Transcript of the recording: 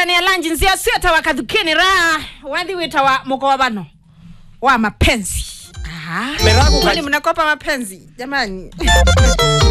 ndani ya lunch nzia sio wakadhukeni raha wadhi witawa mukobano wa mapenzi. Kwani mnakopa mapenzi jamani?